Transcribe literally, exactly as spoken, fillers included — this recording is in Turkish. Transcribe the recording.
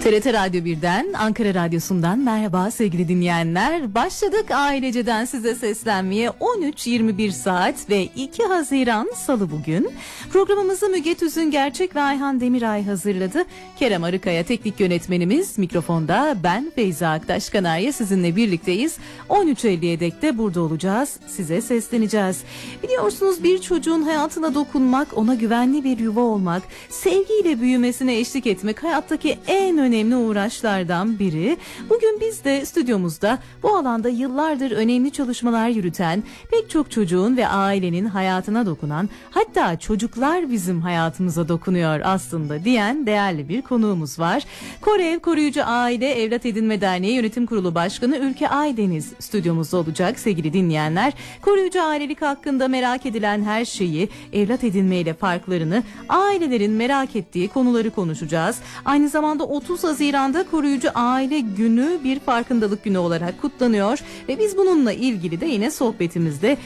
T R T Radyo birden, Ankara Radyosu'ndan merhaba sevgili dinleyenler. Başladık aileceden size seslenmeye. on üç yirmi bir saat ve iki Haziran Salı bugün. Programımızı Müge Tüzün Gerçek ve Ayhan Demiray hazırladı. Kerem Arıkaya teknik yönetmenimiz, mikrofonda ben Feyza Aktaş Kanarya sizinle birlikteyiz. on üç elliye dek de burada olacağız. Size sesleneceğiz. Biliyorsunuz, bir çocuğun hayatına dokunmak, ona güvenli bir yuva olmak, sevgiyle büyümesine eşlik etmek hayattaki en önemli uğraşlardan biri. Bugün biz de stüdyomuzda bu alanda yıllardır önemli çalışmalar yürüten, pek çok çocuğun ve ailenin hayatına dokunan, hatta çocuklar bizim hayatımıza dokunuyor aslında diyen değerli bir konuğumuz var. Korev Koruyucu Aile Evlat Edinme Derneği Yönetim Kurulu Başkanı Ülke Aydeniz stüdyomuzda olacak sevgili dinleyenler. Koruyucu ailelik hakkında merak edilen her şeyi, evlat edinme ile farklarını, ailelerin merak ettiği konuları konuşacağız. Aynı zamanda otuz Haziran'da Koruyucu Aile Günü bir farkındalık günü olarak kutlanıyor ve biz bununla ilgili de yine sohbetimizde